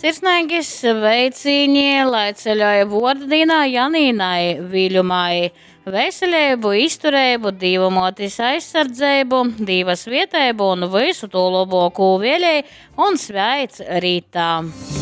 sirsnīgi sveicieni, lai ceļoja vordīnā Janīnai Viļumai. Veselību, izturību, Dīvamotis aizsardzību, Dīvas vietēbu un visu to labāko vēlēju un sveic rītā.